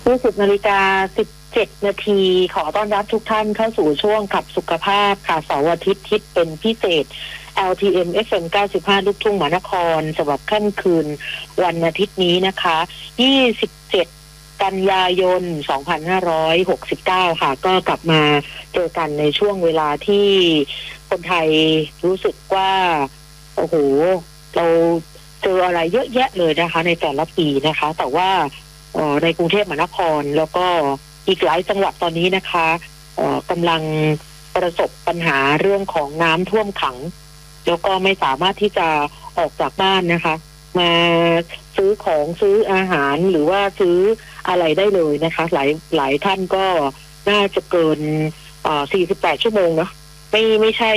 20:17 นาทีขอต้อนรับทุกท่านเข้าสู่ช่วงขับสุขภาพค่ะเสาร์อาทิตย์คิดเป็นพิเศษ LTM FM 95ลูกทุ่งมหานครสำหรับค่ำคืนวันอาทิตย์นี้นะคะ27 กันยายน 2569 ค่ะก็กลับมาเจอกันในช่วงเวลาที่คนไทยรู้สึกว่าโอ้โหเราเจออะไรเยอะแยะเลยนะคะในแต่ละปีนะคะแต่ว่าในกรุงเทพมหานครแล้วก็อีกหลายจังหวัดตอนนี้นะคะกำลังประสบปัญหาเรื่องของน้ำท่วมขังแล้วก็ไม่สามารถที่จะออกจากบ้านนะคะมาซื้อของซื้ออาหารหรือว่าซื้ออะไรได้เลยนะคะหลายท่านก็น่าจะเกิน48 ชั่วโมงนะไม่ใช่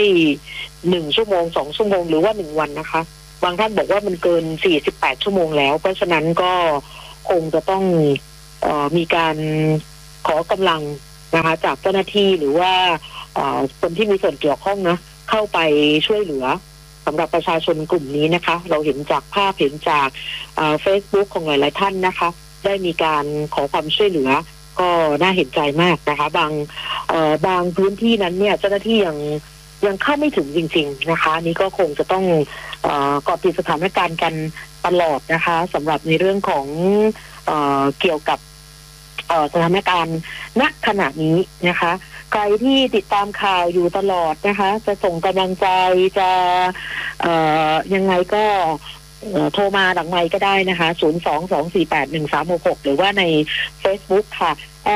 1 ชั่วโมง2 ชั่วโมงหรือว่า1 วันนะคะบางท่านบอกว่ามันเกิน48 ชั่วโมงแล้วเพราะฉะนั้นก็คงจะต้องมีการขอกำลังนะคะจากเจ้าหน้าที่หรือว่าคนที่มีส่วนเกี่ยวข้องนะเข้าไปช่วยเหลือสำหรับประชาชนกลุ่มนี้นะคะเราเห็นจากภาพเห็นจากFacebook ของหลายๆท่านนะคะได้มีการขอความช่วยเหลือก็น่าเห็นใจมากนะคะบางพื้นที่นั้นเนี่ยเจ้าหน้าที่ยังเข้าไม่ถึงจริงๆนะคะนี่ก็คงจะต้องเกาะติดสถานการณ์กันตลอดนะคะสำหรับในเรื่องของเกี่ยวกับสถานการณ์ณขณะนี้นะคะใครที่ติดตามข่าวอยู่ตลอดนะคะจะส่งกำลังใจจะยังไงก็โทรมาหลังไมค์ก็ได้นะคะ022481366หรือว่าใน Facebook ค่ะ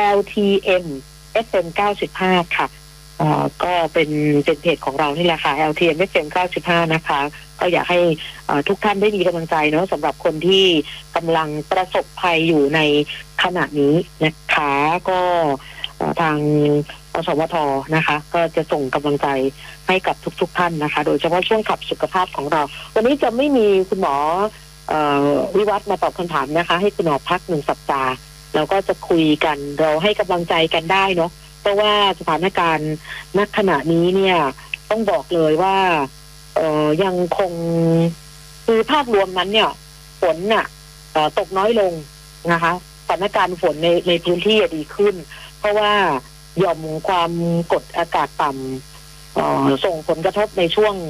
LTM FM 95ค่ะก็เป็นเพจของเรานี่แหละค่ะ LTM FM 95นะคะก็อยากให้ทุกท่านได้มีกำลังใจเนาะสำหรับคนที่กำลังประสบภัยอยู่ในขณะนี้นะคะก็ทางสวทนะคะก็จะส่งกำลังใจให้กับทุกท่านนะคะโดยเฉพาะช่วงขับสุขภาพของเราวันนี้จะไม่มีคุณหมอวิวัฒน์มาตอบคำถามนะคะให้คุณหมอพัก1 สัปดาห์เราก็จะคุยกันเราให้กำลังใจกันได้เนาะเพราะว่าสถานการณ์ณขณะนี้เนี่ยต้องบอกเลยว่ายังคงคือภาพรวมนั้นเนี่ยฝนน่ะตกน้อยลงนะคะสถานการณ์ฝนในพื้นที่ดีขึ้นเพราะว่าหย่อมความกดอากาศต่ำส่งผลกระทบในช่วง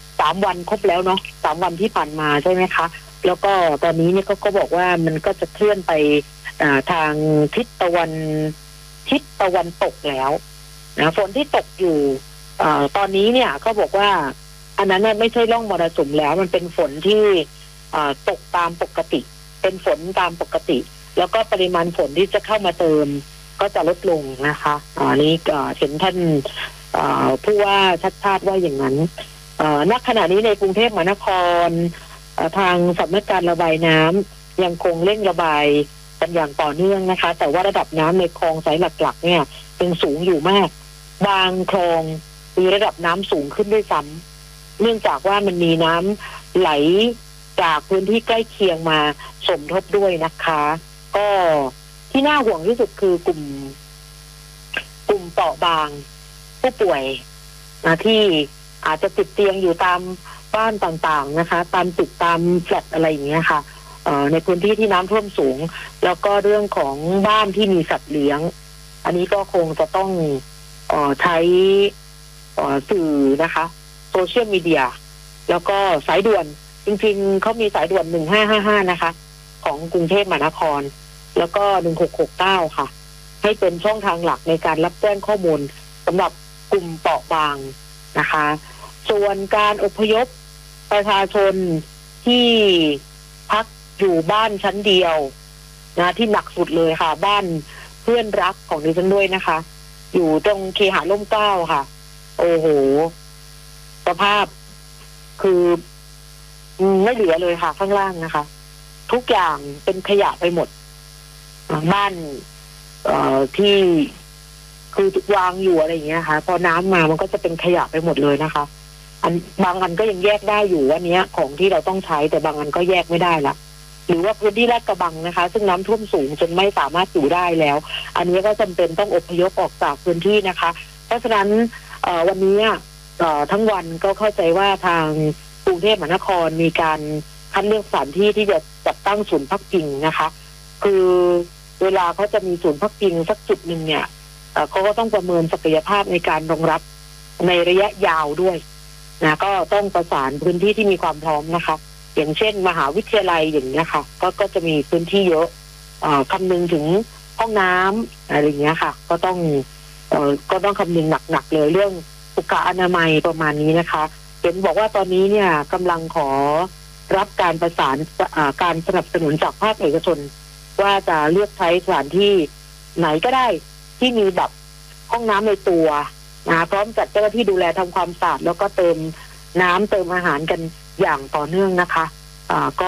3 วันครบแล้วเนาะ3 วันที่ผ่านมาใช่ไหมคะแล้วก็ตอนนี้เนี่ยก็บอกว่ามันก็จะเคลื่อนไปทางทิศตะวันตกแล้วนะฝนที่ตกอยู่ตอนนี้เนี่ยก็บอกว่าอันนั้นไม่ใช่ร่องมรสุมแล้วมันเป็นฝนที่ตกตามปกติเป็นฝนตามปกติแล้วก็ปริมาณฝนที่จะเข้ามาเติมก็จะลดลงนะคะนี้เห็นท่านผู้ว่าชัดชาติว่าอย่างนั้นณขณะนี้ในกรุงเทพมหานครทางสำนักการระบายน้ำยังคงเร่งระบายกันอย่างต่อเนื่องนะคะแต่ว่าระดับน้ำในคลองสายหลักๆเนี่ยยังสูงอยู่มากบางคลองมีระดับน้ำสูงขึ้นด้วยซ้ำเนื่องจากว่ามันมีน้ำไหลจากพื้นที่ใกล้เคียงมาสมทบด้วยนะคะก็ที่น่าห่วงที่สุดคือกลุ่มเปราะบางผู้ป่วยที่อาจจะติดเตียงอยู่ตามบ้านต่างๆนะคะตามตึกตามแฟลตอะไรอย่างเงี้ยค่ะในพื้นที่ที่น้ำท่วมสูงแล้วก็เรื่องของบ้านที่มีสัตว์เลี้ยงอันนี้ก็คงจะต้องใช้สื่อนะคะโซเชียลมีเดียแล้วก็สายด่วนจริงๆเขามีสายด่วน1555นะคะของกรุงเทพมหานครแล้วก็1669ค่ะให้เป็นช่องทางหลักในการรับแจ้งข้อมูลสำหรับกลุ่มเปราะบางนะคะส่วนการอพยพประชาชนที่พักอยู่บ้านชั้นเดียวนะที่หนักสุดเลยค่ะบ้านเพื่อนรักของดิฉันด้วยนะคะอยู่ตรงเคหะร่มเกล้าค่ะโอ้โหสภาพคือไม่เหลือเลยค่ะข้างล่างนะคะทุกอย่างเป็นขยะไปหมดบ้านที่คือวางอยู่อะไรอย่างเงี้ยค่ะพอน้ำมามันก็จะเป็นขยะไปหมดเลยนะคะบางอันก็ยังแยกได้อยู่ว่านี้ของที่เราต้องใช้แต่บางอันก็แยกไม่ได้ละหรือว่าพื้นที่ลาดกระบังนะคะซึ่งน้ำท่วมสูงจนไม่สามารถอยู่ได้แล้วอันนี้ก็จำเป็นต้องอพยพออกจากพื้นที่นะคะเพราะฉะนั้นวันนี้ทั้งวันก็เข้าใจว่าทางกรุงเทพมหานครมีการคัดเลือกสถานที่ที่จะจัดตั้งศูนย์พักพิงนะคะคือเวลาเขาจะมีศูนย์พักพิงสักจุดหนึ่งเนี่ยเขาก็ต้องประเมินศักยภาพในการรองรับในระยะยาวด้วยนะก็ต้องประสานพื้นที่ที่มีความพร้อมนะคะอย่างเช่นมหาวิทยาลัยอย่างนี้ค่ะก็จะมีพื้นที่เยอะคำนึงถึงห้องน้ำอะไรอย่างเงี้ยค่ะก็ต้องคำนึงหนักๆเลยเรื่องสุขอนามัยประมาณนี้นะคะเห็นบอกว่าตอนนี้เนี่ยกำลังขอรับการประสานการสนับสนุนจากภาคเอกชนว่าจะเลือกใช้สถานที่ไหนก็ได้ที่มีแบบห้องน้ำในตัวนะพร้อมจัดเจ้าหน้าที่ดูแลทำความสะอาดแล้วก็เติมน้ำเติมอาหารกันอย่างต่อเนื่องนะคะก็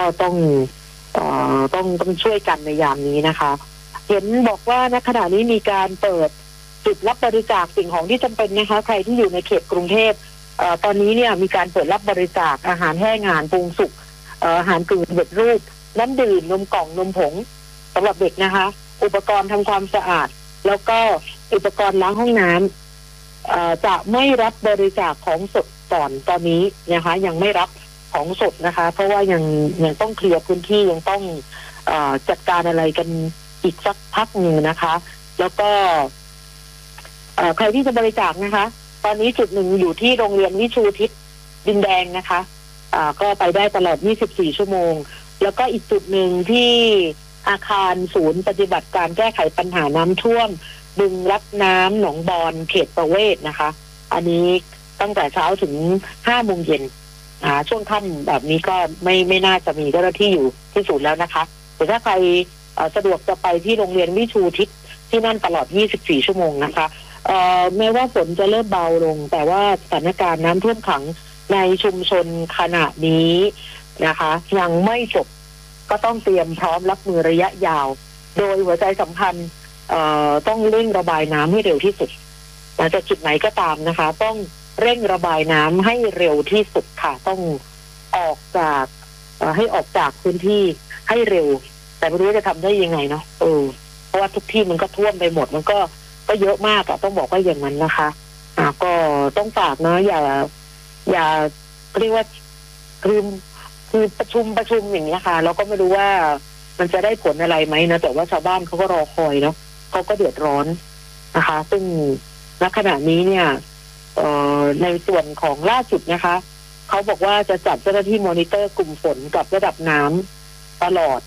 ต้องช่วยกันในยามนี้นะคะเห็นบอกว่าณขณะนี้มีการเปิดจุดรับบริจาคสิ่งของที่จำเป็นนะคะใครที่อยู่ในเขตกรุงเทพตอนนี้เนี่ยมีการเปิดรับบริจาคอาหารแห้งอาหารปรุงสุกอาหารกึ่งสำเร็จรูปน้ำดื่มนมกล่องนมผงสำหรับเด็กนะคะอุปกรณ์ทำความสะอาดแล้วก็อุปกรณ์ล้างห้องน้ำจะไม่รับบริจาคของสดก่อนตอนนี้นะคะยังไม่รับของสดนะคะเพราะว่ายังต้องเคลียร์พื้นที่ยังต้องจัดการอะไรกันอีกสักพักหนึ่งนะคะแล้วก็ใครที่จะบริจาคนะคะตอนนี้จุดหนึ่งอยู่ที่โรงเรียนวิชูทิศดินแดงนะคะก็ไปได้ตลอด24ชั่วโมงแล้วก็อีกจุดหนึ่งที่อาคารศูนย์ปฏิบัติการแก้ไขปัญหาน้ำท่วมบึงรับน้ำหนองบอนเขตประเวศนะคะอันนี้ตั้งแต่เช้าถึง5 โมงเย็นช่วงค่ำแบบนี้ก็ไม่น่าจะมีเจ้าหน้าที่อยู่ที่ศูนย์แล้วนะคะแต่ถ้าใครสะดวกจะไปที่โรงเรียนวิชูทิศที่นั่นตลอด24ชั่วโมงนะคะแม้ว่าฝนจะเริ่มเบาลงแต่ว่าสถานการณ์น้ำท่วมขังในชุมชนขณะนี้นะคะยังไม่จบก็ต้องเตรียมพร้อมรับมือระยะยาวโดยหัวใจสำคัญต้องเร่งระบายน้ำให้เร็วที่สุดจากจุดไหนก็ตามนะคะต้องเร่งระบายน้ำให้เร็วที่สุดค่ะต้องออกจากให้ออกจากพื้นที่ให้เร็วแต่ไม่รู้จะทำได้ยังไงเนาะเพราะว่าทุกที่มันก็ท่วมไปหมดมันก็เยอะมากต้องบอกว่าอย่างนั้นนะคะก็ต้องฝากนะอย่าเรียกว่าคือประชุมอย่างนี้ค่ะเราก็ไม่รู้ว่ามันจะได้ผลอะไรไหมนะแต่ว่าชาวบ้านเขาก็รอคอยเนาะเขาก็เดือดร้อนนะคะซึ่งณขณะนี้เนี่ยในส่วนของล่าสุดนะคะเขาบอกว่าจะจัดเจ้าหน้าที่มอนิเตอร์กลุ่มฝนกับระดับน้ำตลอด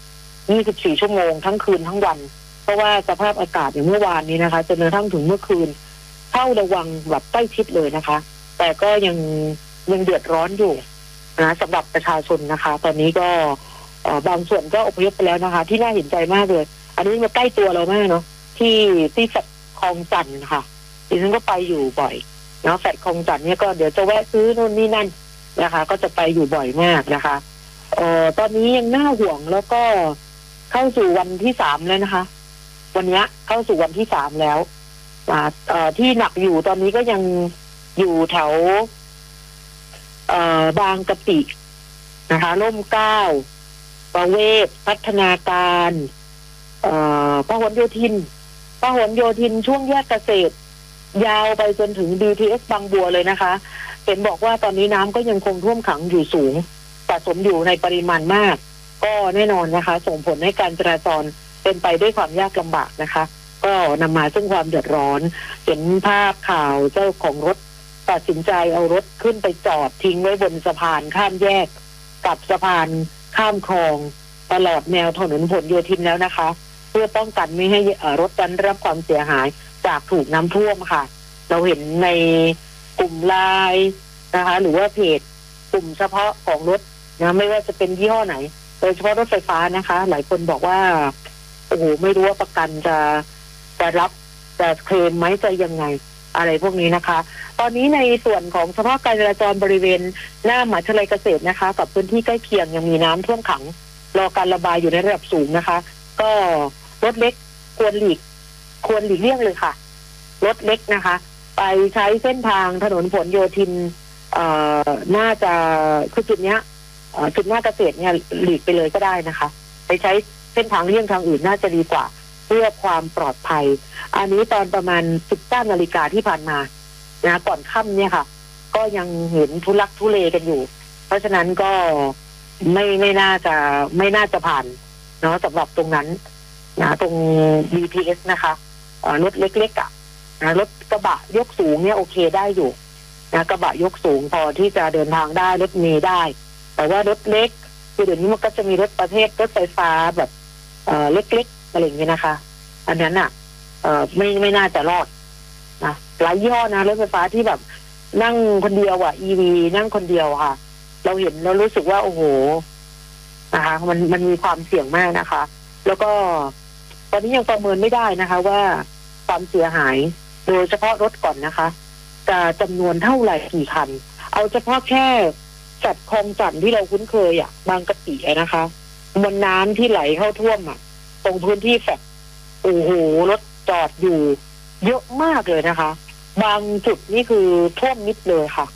24ชั่วโมงทั้งคืนทั้งวันเพราะว่าสภาพอากาศอย่างเมื่อวานนี้นะคะจนกระทั่งถึงเมื่อคืนเฝ้าระวังแบบใกล้ชิดเลยนะคะแต่ก็ยังเดือดร้อนอยู่นะสำหรับประชาชนนะคะตอนนี้ก็บางส่วนก็อพยพไปแล้วนะคะที่น่าเห็นใจมากเลยอันนี้มาใกล้ตัวเรามากเนาะที่แฟลตคลองจันทร์ค่ะดิฉันก็ไปอยู่บ่อยนะแฟลตคลองจันทร์เนี่ยก็เดี๋ยวจะแวะซื้อนู่นนี่นั่นนะคะก็จะไปอยู่บ่อยมากนะคะตอนนี้ยังน่าห่วงแล้วก็เข้าสู่วันที่3แล้วนะคะวันนี้เข้าสู่วันที่3แล้วที่หนักอยู่ตอนนี้ก็ยังอยู่แถวบางกะปินะคะร่มเกล้าประเวศพัฒนาการพหลโยธินช่วงแยกเกษตรยาวไปจนถึง BTS บางบัวเลยนะคะเห็นบอกว่าตอนนี้น้ำก็ยังคงท่วมขังอยู่สูงสะสมอยู่ในปริมาณมากก็แน่นอนนะคะส่งผลให้การจราจรเป็นไปด้วยความยากลำบากนะคะก็นำมาซึ่งความเดือดร้อนเห็นภาพข่าวเจ้าของรถตัดสินใจเอารถขึ้นไปจอดทิ้งไว้บนสะพานข้ามแยกกับสะพานข้ามคลองตลอดแนวถนนพหลโยธินแล้วนะคะเพื่อป้องกันไม่ให้รถนั้นรับความเสียหายจากถูกน้ำท่วมค่ะเราเห็นในกลุ่มไลน์นะคะหรือว่าเพจกลุ่มเฉพาะของรถนะไม่ว่าจะเป็นยี่ห้อไหนโดยเฉพาะรถไฟฟ้านะคะหลายคนบอกว่าโอ้โหไม่รู้ว่าประกันจะรับจะเคลมไหมจะยังไงอะไรพวกนี้นะคะตอนนี้ในส่วนของสภาพการจราจรบริเวณหน้ามหาวิทยาลัยเกษตรนะคะกับพื้นที่ใกล้เคียงยังมีน้ำท่วมขังรอการระบายอยู่ในระดับสูงนะคะก็รถเล็กควรหลีกเลี่ยงเลยค่ะรถเล็กนะคะไปใช้เส้นทางถนนพหลโยธินน่าจะคือจุดเนี้ยจุดหน้าเกษตรเนี่ยหลีกไปเลยก็ได้นะคะไปใช้เส้นทางเลี่ยงทางอื่นน่าจะดีกว่าเพื่อความปลอดภัยอันนี้ตอนประมาณ 19 นาฬิกาที่ผ่านมานะก่อนค่ำเนี่ยค่ะก็ยังเห็นทุลักทุเลกันอยู่เพราะฉะนั้นก็ไม่น่าจะผ่านเนาะสำหรับตรงนั้นนะตรง BTS นะคะรถเล็กๆนะรถกระบะยกสูงเนี่ยโอเคได้อยู่นะกระบะยกสูงพอที่จะเดินทางได้รถเมล์ได้แต่ว่ารถเล็กคือเดี๋ยวนี้มันก็จะมีรถประเภทรถไฟฟ้าแบบเล็กๆอะไรอย่างเงี้ยนะคะอันนั้นไม่น่าจะรอดนะหลายยี่ห้อนะรถไฟฟ้าที่แบบนั่งคนเดียวEV นั่งคนเดียวค่ะเราเห็นเรารู้สึกว่าโอ้โหนะคะมันมีความเสี่ยงมากนะคะแล้วก็ตอนนี้ยังประเมินไม่ได้นะคะว่าความเสียหายโดยเฉพาะรถก่อนนะคะจะจำนวนเท่าไหร่กี่คันเอาเฉพาะแค่จัดคลองจันทน์ที่เราคุ้นเคยบางกะปินะคะมวลน้ำที่ไหลเข้าท่วมตรงพื้นที่แฟลตโอ้โหรถจอดอยู่เยอะมากเลยนะคะบางจุดนี่คือท่วมมิดเลยค่ะ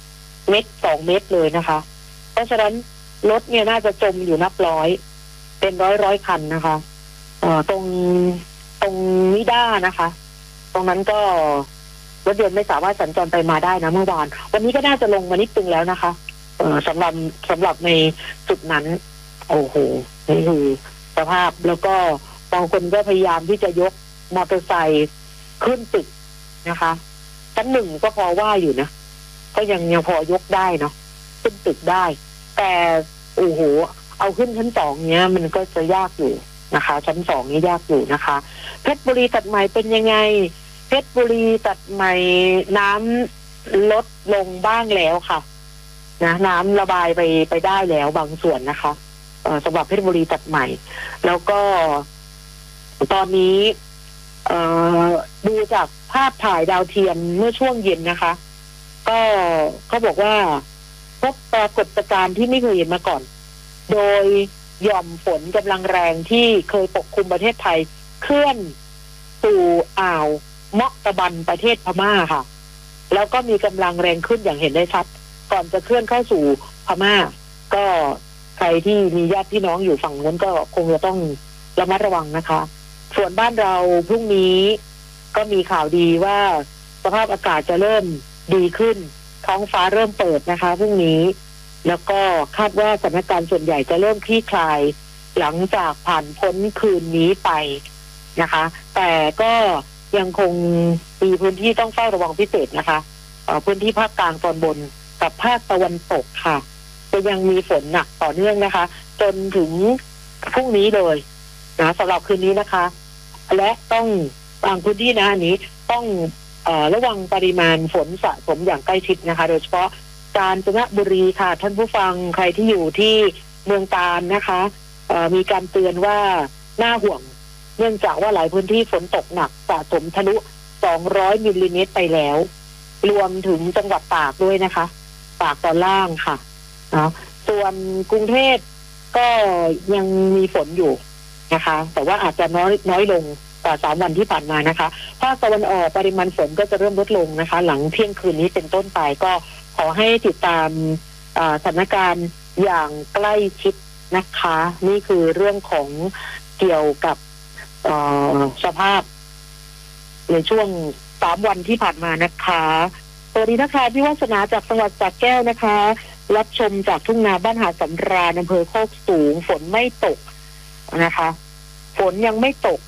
1-2 เมตรเลยนะคะเพราะฉะนั้นรถเนี่ยน่าจะจมอยู่นับร้อยเป็นร้อยคันนะคะตรงนิด้านะคะตรงนั้นก็รถยนต์ไม่สามารถสัญจรไปมาได้นะเมื่อวานวันนี้ก็น่าจะลงมานิดนึงแล้วนะคะสำหรับในจุดนั้นโอ้โหนี่คือสภาพแล้วก็บางคนก็พยายามที่จะยกมอเตอร์ไซค์ขึ้นตึกนะคะชั้น 1ก็พอว่าอยู่นะก็ยังพอยกได้เนาะขึ้นตึกได้แต่โอ้โหเอาขึ้นชั้น 2เนี้ยมันก็จะยากอยู่นะคะชั้น 2นี่ยากอยู่นะคะเพชรบุรีตัดใหม่เป็นยังไงเพชรบุรีตัดใหม่น้ำลดลงบ้างแล้วค่ะนะน้ำระบายไปได้แล้วบางส่วนนะคะสำหรับเพชรบุรีตัดใหม่แล้วก็ตอนนี้ดูจากภาพถ่ายดาวเทียมเมื่อช่วงเย็นนะคะก็เขาบอกว่าพบปรากฏการณ์ที่ไม่เคยเห็นมาก่อนโดยหย่อมฝนกำลังแรงที่เคยปกคลุมประเทศไทยเคลื่อนสู่อ่าวเมาะตะบันประเทศพม่าค่ะแล้วก็มีกำลังแรงขึ้นอย่างเห็นได้ชัดก่อนจะเคลื่อนเข้าสู่พม่าก็ใครที่มีญาติพี่น้องอยู่ฝั่งนั้นก็คงจะต้องระมัดระวังนะคะส่วนบ้านเราพรุ่งนี้ก็มีข่าวดีว่าสภาพอากาศจะเริ่มดีขึ้นท้องฟ้าเริ่มเปิดนะคะพรุ่งนี้แล้วก็คาดว่าสถานการณ์ส่วนใหญ่จะเริ่มคลี่คลายหลังจากผ่านพ้นคืนนี้ไปนะคะแต่ก็ยังคงมีพื้นที่ต้องเฝ้าระวังพิเศษนะคะพื้นที่ภาคกลางตอนบนกับภาคตะวันตกค่ะจะยังมีฝนหนักต่อเนื่องนะคะจนถึงพรุ่งนี้เลยนะสำหรับคืนนี้นะคะและต้องบางพื้นที่นะอันนี้ต้องระวังปริมาณฝนสะสมอย่างใกล้ชิดนะคะโดยเฉพาะกาญจนบุรีค่ะท่านผู้ฟังใครที่อยู่ที่เมืองกาญนะคะมีการเตือนว่าน่าห่วงเนื่องจากว่าหลายพื้นที่ฝนตกหนักสะสมทะลุ200 มิลลิเมตรไปแล้วรวมถึงจังหวัดตากด้วยนะคะตากตอนล่างค่ะส่วนกรุงเทพก็ยังมีฝนอยู่นะคะแต่ว่าอาจจะน้อยลงกว่า3 วันที่ผ่านมานะคะภาคตะวันออกปริมาณฝนก็จะเริ่มลดลงนะคะหลังเที่ยงคืนนี้เป็นต้นไปก็ขอให้ติดตามสถานการณ์อย่างใกล้ชิดนะคะนี่คือเรื่องของเกี่ยวกับสภาพในช่วง3 วันที่ผ่านมานะคะสวัสดีนะคะพี่วาสนาจากจังหวัดสระแก้วนะคะรับชมจากทุ่งนาบ้านหาดสำราญอำเภอโคกสูงฝนไม่ตกนะคะฝนยังไม่ตก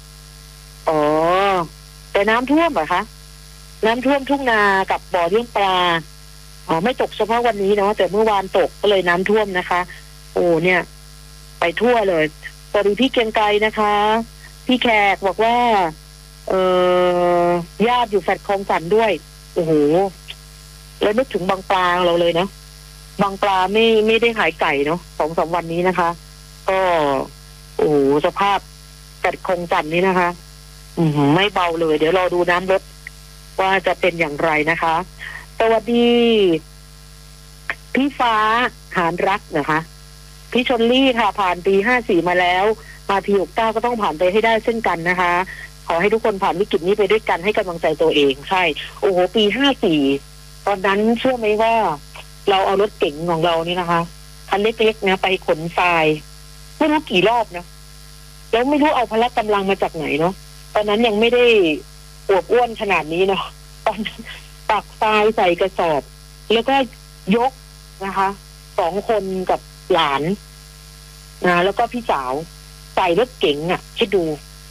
แต่น้ำท่วมเหรอคะน้ำท่วมทุ่งนากับบ่อเลี้ยงปลาไม่ตกเฉพาะวันนี้เนาะแต่เมื่อวานตกก็เลยน้ำท่วมนะคะโอ้เนี่ยไปทั่วเลยสวัสดีพี่เกรียงไกรนะคะพี่แขกบอกว่าญาติอยู่แฟลตคลองจันทน์ด้วยโอ้โหแล้วนึกถึงบางปลาเราเลยนะบางปลาไม่ได้ขายไก่เนาะ2-3 วันนี้นะคะก็โอ้โหสภาพแฟลตคลองจันทน์นี้นะคะไม่เบาเลยเดี๋ยวรอดูน้ำลดว่าจะเป็นอย่างไรนะคะสวัสดีพี่ฟ้าหานรักนะคะพี่ชลลี่ค่ะผ่านปี54มาแล้วมาปี69ก็ต้องผ่านไปให้ได้เช่นกันนะคะขอให้ทุกคนผ่านวิกฤตนี้ไปด้วยกันให้กำลังใจตัวเองใช่โอ้โหปี54ตอนนั้นเชื่อไหมว่าเราเอารถเก๋งของเรานี่นะคะคันเล็กๆนะไปขนทรายไม่รู้กี่รอบนะแล้วไม่รู้เอาพละกำลังมาจากไหนเนาะตอนนั้นยังไม่ได้อวบอ้วนขนาดนี้เนาะตอนตักทรายใส่กระสอบแล้วก็ยกนะคะ2 คนกับหลานนะแล้วก็พี่สาวใส่รถเก๋งคิดดู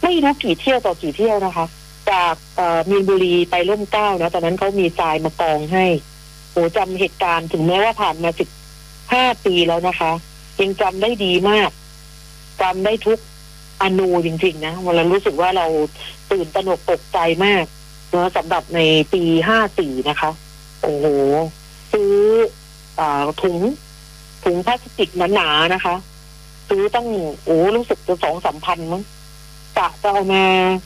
ไม่รู้กี่เที่ยวต่อกี่เที่ยวนะคะจากมีนบุรีไปร่มเกล้านะตอนนั้นเขามีทรายมากองให้โอ้จำเหตุการณ์ถึงแม้ว่าผ่านมา15 ปีแล้วนะคะยังจำได้ดีมากจำได้ทุกอนูจริงๆนะเรารู้สึกว่าเราตื่นตระหนกตกใจมากเนาะสำหรับในปี54นะคะโอ้โหซื้อถุงพลาสติกหนาๆนะคะซื้อตั้งรู้สึกจะ2-3 พันมั้งจะเอามา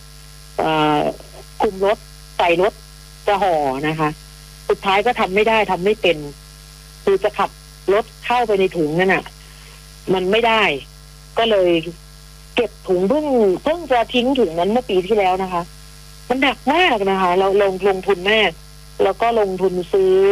คุมรถใส่รถจะห่อนะคะสุดท้ายก็ทำไม่ได้ทำไม่เป็นคือจะขับรถเข้าไปในถุงนั่นน่ะมันไม่ได้ก็เลยเก็บถุงเพิ่งจะทิ้งถุงนั้นเมื่อปีที่แล้วนะคะมันหนักมากนะคะเราลงทุนมากแล้วก็ลงทุนซื้อ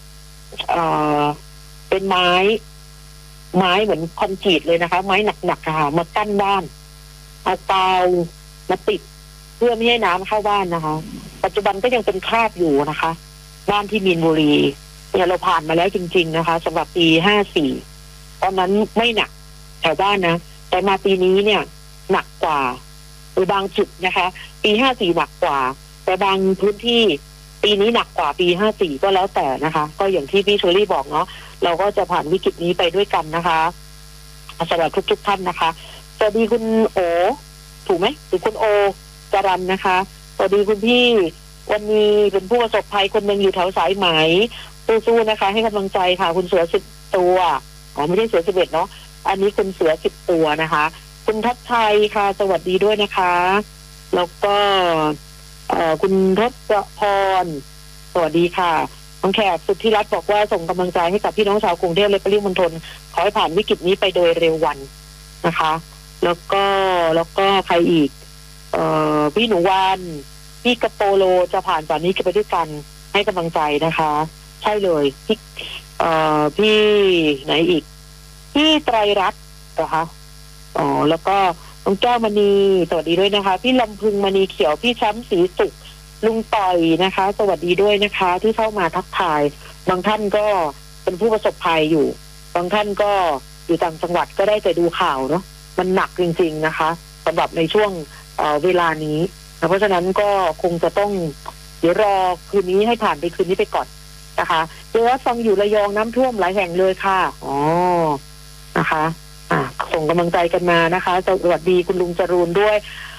เป็นไม้เหมือนคอนกรีตเลยนะคะไม้หนักๆค่ะมากั้นบ้านเอากาวมาติดเพื่อไม่ให้น้ำเข้าบ้านนะคะปัจจุบันก็ยังเป็นคราบอยู่นะคะบ้านที่มีนบุรีเนี่ยเราผ่านมาแล้วจริงๆนะคะสำหรับปี54ตอนนั้นไม่หนักแถวบ้านนะแต่มาปีนี้เนี่ยหนักกว่าหรือบางจุดนะคะปี54หนักกว่าแต่บางพื้นที่ปีนี้หนักกว่าปี54ก็แล้วแต่นะคะก็อย่างที่พี่เชอรี่บอกเนาะเราก็จะผ่านวิกฤตนี้ไปด้วยกันนะคะสำหรับทุกท่านนะคะสวัสดีคุณโอถูกไหมหรือคุณโอจรันนะคะสวัสดีคุณพี่วันนี้เป็นผู้ประสบภัยคนหนึ่งอยู่แถวสายไหมสู้ๆนะคะให้กำลังใจค่ะคุณเสือ10 ตัวไม่ใช่เสือ11เนาะอันนี้คุณเสือ10 ตัวนะคะคุณทัศชัยค่ะสวัสดีด้วยนะคะแล้วก็คุณทศพรสวัสดีค่ะน้องแขกสุทธิรัตน์บอกว่าส่งกำลังใจให้กับพี่น้องชาวกรุงเทพและปริมณฑลขอให้ผ่านวิกฤตนี้ไปโดยเร็ววันนะคะแล้วก็ใครอีกพี่หนูวันพี่กระโปโลจะผ่านตอนนี้กันไปด้วยกันให้กำลังใจนะคะใช่เลยพี่ไหนอีกพี่ไตรรัตน์นะคะแล้วก็น้องแก้วมณีสวัสดีด้วยนะคะพี่ลำพึงมณีเขียวพี่ช้ำสีสุขลุงต่อยนะคะสวัสดีด้วยนะคะที่เข้ามาทักทายบางท่านก็เป็นผู้ประสบภัยอยู่บางท่านก็อยู่ต่างจังหวัดก็ได้แต่ดูข่าวเนาะมันหนักจริงๆนะคะสำหรับในช่วงเวลานี้เพราะฉะนั้นก็คงจะต้องเดี๋ยวรอคืนนี้ให้ผ่านไปคืนนี้ไปก่อนนะคะเดี๋ยวฟังอยู่ระยองน้ำท่วมหลายแห่งเลยค่ะนะคะส่งกำลังใจกันมานะคะสวัสดีคุณลุงจรูนด้วย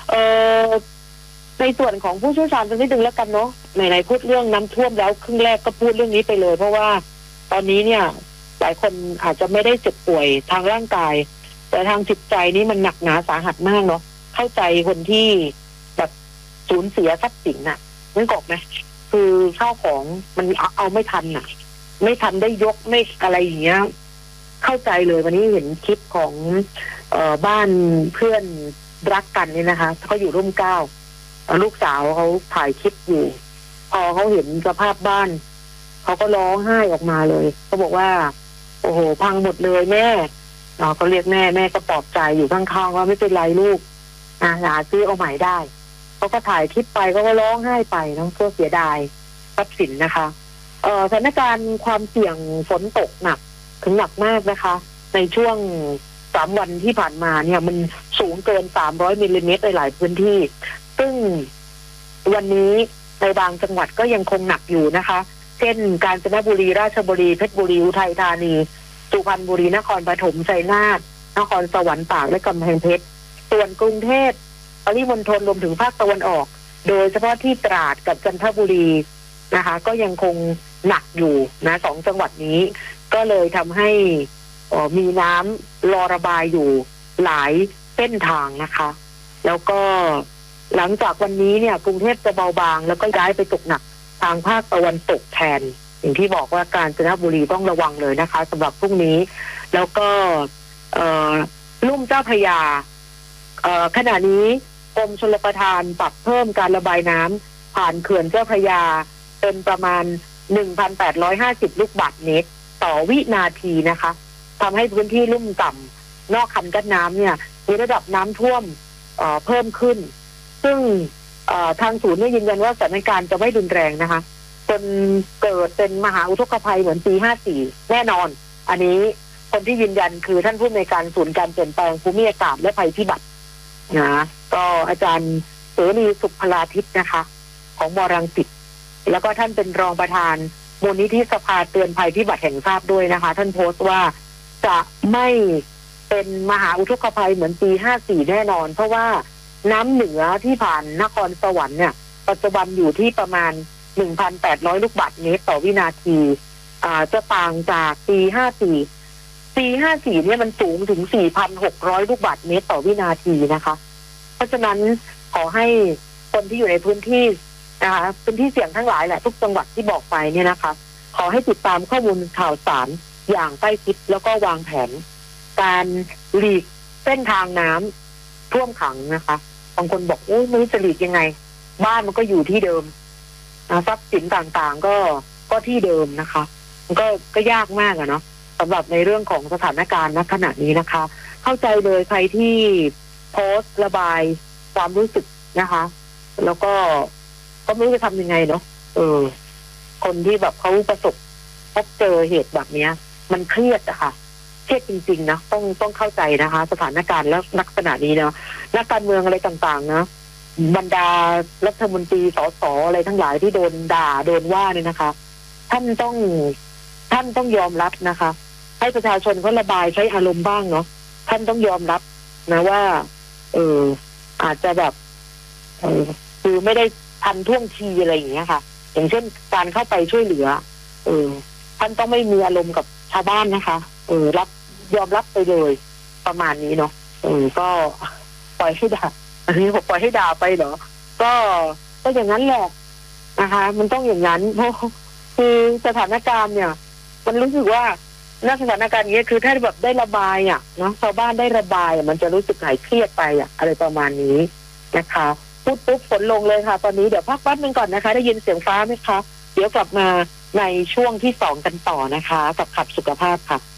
ในส่วนของผู้เชี่ยวชาญจะนิดนึงแล้วกันเนาะไหนพูดเรื่องน้ำท่วมแล้วครึ่งแรกก็พูดเรื่องนี้ไปเลยเพราะว่าตอนนี้เนี่ยหลายคนอาจจะไม่ได้เจ็บป่วยทางร่างกายแต่ทางจิตใจนี่มันหนักหนาสาหัสมากเนาะเข้าใจคนที่แบบสูญเสียทรัพย์สินน่ะนึกออกไหมคือข้าวของมันเอาไม่ทันน่ะไม่ทันได้ยกไม่อะไรอย่างเงี้ยเข้าใจเลยวันนี้เห็นคลิปของบ้านเพื่อนรักกันนี่นะคะเขาอยู่ร่มเกล้าลูกสาวเขาถ่ายคลิปอยู่พอเขาเห็นสภาพบ้านเขาก็ร้องไห้ออกมาเลยเขาบอกว่าโอ้โหพังหมดเลยแม่เขาเรียกแม่ก็ปลอบใจอยู่ข้างๆว่าไม่เป็นไรลูกหาซื้อเอาใหม่ได้เขาก็ถ่ายคลิปไปเขาก็ร้องไห้ไปน้องเพื่อเสียดายทรัพย์สินนะคะสถานการณ์ความเสี่ยงฝนตกหนักถึงหนักมากนะคะในช่วง3 วันที่ผ่านมาเนี่ยมันสูงเกิน300 มิลลิเมตรในหลายพื้นที่ซึ่งวันนี้ในบางจังหวัดก็ยังคงหนักอยู่นะคะเช่นกาญจนบุรีราชบุรีเพชรบุรีอุทัยธานีสุพรรณบุรีนครปฐมชัยนาทนครสวรรค์ตากและกำแพงเพชรส่วนกรุงเทพปริมณฑลรวมถึงภาคตะวันออกโดยเฉพาะที่ตราดกับจันทบุรีนะคะก็ยังคงหนักอยู่นะ2 จังหวัดนี้ก็เลยทำให้มีน้ำรอระบายอยู่หลายเส้นทางนะคะแล้วก็หลังจากวันนี้เนี่ยกรุงเทพจะเบาบางแล้วก็ย้ายไปตกหนักทางภาคตะวันตกแทนอย่างที่บอกว่ากาญจนบุรีต้องระวังเลยนะคะสำหรับพรุ่งนี้แล้วก็ลุ่มเจ้าพระยาขณะนี้กรมชลประทานปรับเพิ่มการระบายน้ำผ่านเขื่อนเจ้าพระยาเป็นประมาณ 1,850 ลูกบาศก์เมตรต่อวินาทีนะคะทำให้พื้นที่ลุ่มต่ำนอกคันกั้นน้ำเนี่ยมีระดับน้ำท่วมเพิ่มขึ้นซึ่งทางศูนย์ยืนยันว่าสถานการณ์จะไม่รุนแรงนะคะจนเกิดเป็นมหาอุทกภัยเหมือนปี54แน่นอนอันนี้คนที่ยืนยันคือท่านผู้อำนวยการศูนย์การเปลี่ยนแปลงภูมิอากาศและภัยพิบัตินะก็อาจารย์เสรีสุขพลาทิพย์นะคะของมรังสิตแล้วก็ท่านเป็นรองประธานมูลนิธิสภาเตือนภัยพิบัติแห่งชาติด้วยนะคะท่านโพสต์ว่าจะไม่เป็นมหาอุทกภัยเหมือนปี54แน่นอนเพราะว่าน้ำเหนือที่ผ่านนครสวรรค์เนี่ยปัจจุบันอยู่ที่ประมาณ 1,800 ลูกบาศก์เมตรต่อวินาทีจะต่างจากปี54เนี่ยมันสูงถึง 4,600 ลูกบาศก์เมตรต่อวินาทีนะคะเพราะฉะนั้นขอให้คนที่อยู่ในพื้นที่นะคะพื้นที่เสี่ยงทั้งหลายแหละทุกจังหวัดที่บอกไปเนี่ยนะคะขอให้ติดตามข้อมูลข่าวสารอย่างใกล้ชิดแล้วก็วางแผนการหลีกเส้นทางน้ำท่วมขังนะคะบางคนบอกโอ้ไม่รู้จะหลีกยังไงบ้านมันก็อยู่ที่เดิมทรัพย์สินต่างๆก็ที่เดิมนะคะมันก็ยากมากอะเนาะสำหรับในเรื่องของสถานการณ์ณขณะนี้นะคะเข้าใจเลยใครที่โพสต์ระบายความรู้สึกนะคะแล้วก็ไม่รู้จะทำยังไงเนาะคนที่แบบเขาพบเจอเหตุแบบนี้มันเครียดอะค่ะเครียดจริงๆนะต้องเข้าใจนะคะสถานการณ์แล้วลักษณะนี้เนาะนักการเมืองอะไรต่างๆนะบรรดารัฐมนตรีสสอะไรทั้งหลายที่โดนด่าโดนว่าเนี่ยนะคะท่านต้องยอมรับนะคะให้ประชาชนเขาระบายใช้อารมณ์บ้างเนาะท่านต้องยอมรับนะว่าอาจจะแบบคือไม่ได้ทันท่วงทีอะไรอย่างเงี้ยค่ะอย่างเช่นการเข้าไปช่วยเหลือท่านต้องไม่มีอารมณ์กับชาวบ้านนะคะยอมรับไปเลยประมาณนี้เนาะก็ปล่อยให้ด่าอันนี้ผมปล่อยให้ด่าไปเหรอก็อย่างนั้นแหละนะคะมันต้องอย่างนั้นเพราะคือสถานการณ์เนี่ยมันรู้สึกว่าณสถานการณ์นี้คือถ้าแบบได้ระบายอ่ะเนาะชาวบ้านได้ระบายมันจะรู้สึกหายเครียดไปอ่ะอะไรประมาณนี้นะคะพูดปุ๊บฝนลงเลยค่ะตอนนี้เดี๋ยวพักแป๊บนึงก่อนนะคะได้ยินเสียงฟ้าไหมคะเดี๋ยวกลับมาในช่วงที่2กันต่อนะคะกับขับสุขภาพค่ะ